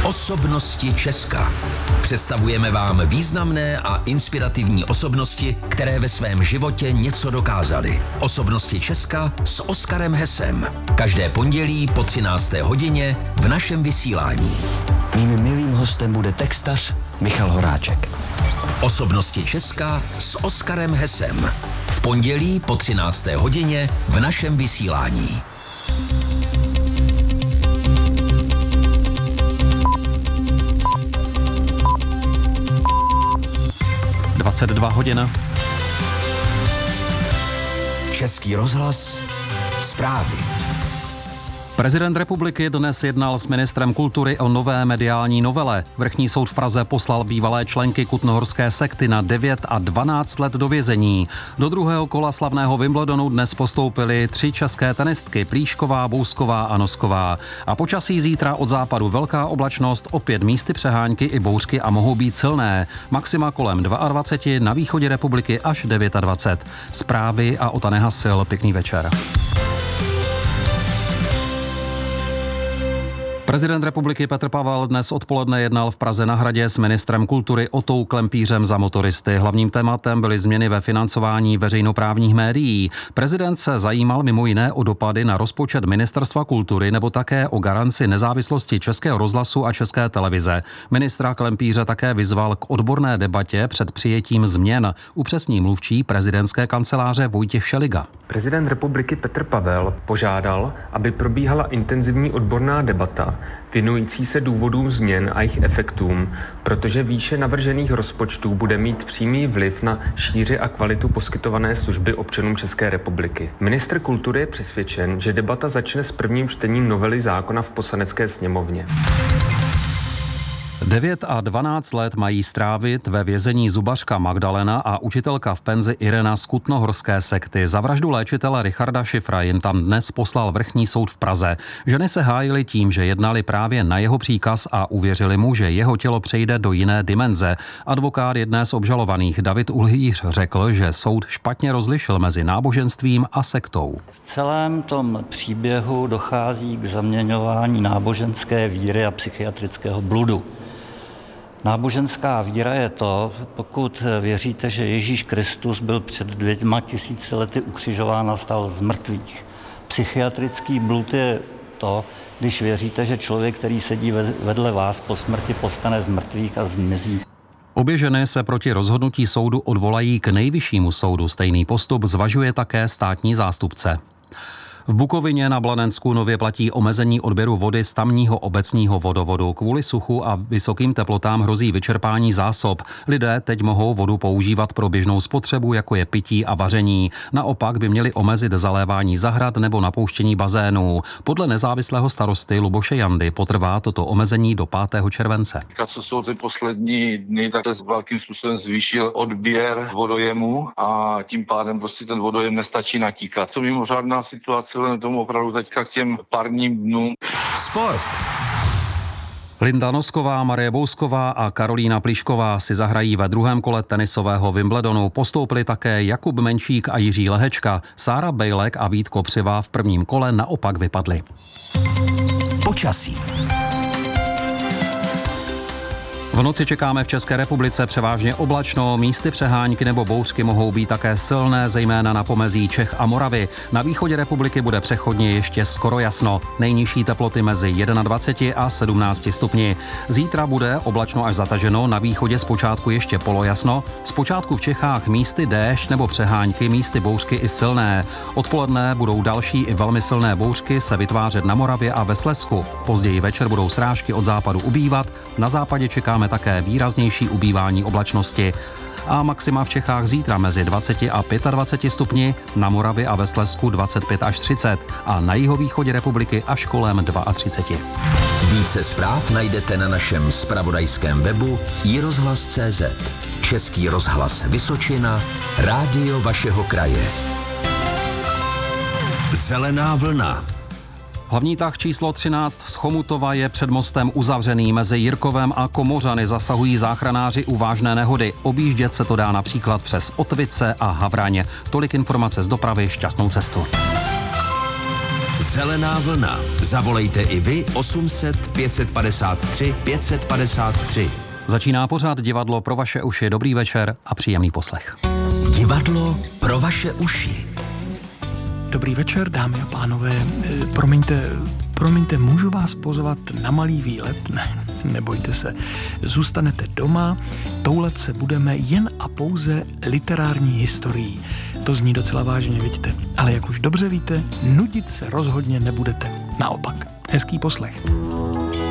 Osobnosti Česka. Představujeme vám významné a inspirativní osobnosti, které ve svém životě něco dokázaly. Osobnosti Česka s Oskarem Hesem. Každé pondělí po 13. hodině v našem vysílání. Mým milým hostem bude textař Michal Horáček. Osobnosti Česka s Oskarem Hesem. V pondělí po 13. hodině v našem vysílání. 22 hodin. Český rozhlas, zprávy. Prezident republiky dnes jednal s ministrem kultury o nové mediální novele. Vrchní soud v Praze poslal bývalé členky kutnohorské sekty na 9 a 12 let do vězení. Do druhého kola slavného Wimbledonu dnes postoupily 3 české tenistky, Plíšková, Bousková a Nosková. A počasí zítra od západu velká oblačnost, opět místy přehánky i bouřky a mohou být silné. Maxima kolem 22, na východě republiky až 29. Zprávy a Ota Nehasil, pěkný večer. Prezident republiky Petr Pavel dnes odpoledne jednal v Praze na Hradě s ministrem kultury Otou Klempířem za motoristy. Hlavním tématem byly změny ve financování veřejnoprávních médií. Prezident se zajímal mimo jiné o dopady na rozpočet Ministerstva kultury nebo také o garanci nezávislosti Českého rozhlasu a České televize. Ministra Klempíře také vyzval k odborné debatě před přijetím změn, upřesní mluvčí prezidentské kanceláře Vojtěch Šeliga. Prezident republiky Petr Pavel požádal, aby probíhala intenzivní odborná debata věnující se důvodům změn a jejich efektům, protože výše navržených rozpočtů bude mít přímý vliv na šíři a kvalitu poskytované služby občanům České republiky. Ministr kultury je přesvědčen, že debata začne s prvním čtením novely zákona v Poslanecké sněmovně. 9 a 12 let mají strávit ve vězení zubařka Magdalena a učitelka v penzi Irena z kutnohorské sekty. Za vraždu léčitele Richarda Šifra jim tam dnes poslal vrchní soud v Praze. Ženy se hájily tím, že jednali právě na jeho příkaz a uvěřili mu, že jeho tělo přejde do jiné dimenze. Advokát jedné z obžalovaných David Uhlíř řekl, že soud špatně rozlišil mezi náboženstvím a sektou. V celém tom příběhu dochází k zaměňování náboženské víry a psychiatrického bludu. Náboženská víra je to, pokud věříte, že Ježíš Kristus byl před 2000 lety ukřižován a stal z mrtvých. Psychiatrický blud je to, když věříte, že člověk, který sedí vedle vás po smrti, povstane z mrtvých a zmizí. Obě ženy se proti rozhodnutí soudu odvolají k nejvyššímu soudu. Stejný postup zvažuje také státní zástupce. V Bukovině na Blanensku nově platí omezení odběru vody z tamního obecního vodovodu. Kvůli suchu a vysokým teplotám hrozí vyčerpání zásob. Lidé teď mohou vodu používat pro běžnou spotřebu, jako je pití a vaření. Naopak by měli omezit zalévání zahrad nebo napouštění bazénů. Podle nezávislého starosty Luboše Jandy potrvá toto omezení do 5. července. Co jsou ty poslední dny, tak se velkým způsobem zvýšil odběr vodojemu a tím pádem prostě ten vodojem nestačí natíkat. To mimořádná situace tomu opravdu teďka k těm parním dnům. Sport. Linda Nosková, Marie Bousková a Karolína Plíšková si zahrají ve druhém kole tenisového Wimbledonu. Postoupili také Jakub Menšík a Jiří Lehečka. Sára Bejlek a Vít Kopřiva v prvním kole naopak vypadli. Počasí. V noci čekáme v České republice převážně oblačno, místy přehánky nebo bouřky mohou být také silné, zejména na pomezí Čech a Moravy. Na východě republiky bude přechodně ještě skoro jasno. Nejnižší teploty mezi 21 a 17 stupni. Zítra bude oblačno až zataženo, na východě zpočátku ještě polojasno, zpočátku v Čechách místy déšť nebo přehánky, místy bouřky i silné. Odpoledne budou další i velmi silné bouřky se vytvářet na Moravě a ve Slezsku. Později večer budou srážky od západu ubývat, na západě čekáme také výraznější ubývání oblačnosti. A maxima v Čechách zítra mezi 20 a 25 stupni, na Moravě a ve Slezsku 25 až 30 a na jihovýchodě republiky až kolem 32. Více zpráv najdete na našem zpravodajském webu iRozhlas.cz. Český rozhlas Vysočina, rádio vašeho kraje. Zelená vlna. Hlavní tah číslo 13 z Chomutova je před mostem uzavřený. Mezi Jirkovem a Komořany zasahují záchranáři u vážné nehody. Objíždět se to dá například přes Otvice a Havraň. Tolik informace z dopravy, šťastnou cestu. Zelená vlna. Zavolejte i vy 800 553 553. Začíná pořád divadlo pro vaše uši. Dobrý večer a příjemný poslech. Divadlo pro vaše uši. Dobrý večer, dámy a pánové. Promiňte, můžu vás pozvat na malý výlet? Ne, nebojte se. Zůstanete doma, toulet se budeme jen a pouze literární historií. To zní docela vážně, vidíte. Ale jak už dobře víte, nudit se rozhodně nebudete. Naopak. Hezký poslech.